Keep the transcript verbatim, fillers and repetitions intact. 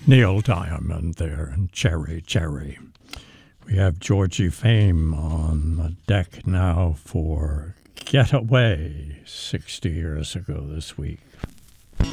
Neil Diamond there and Cherry Cherry. We have Georgie Fame on the deck now for Get Away, sixty years ago this week.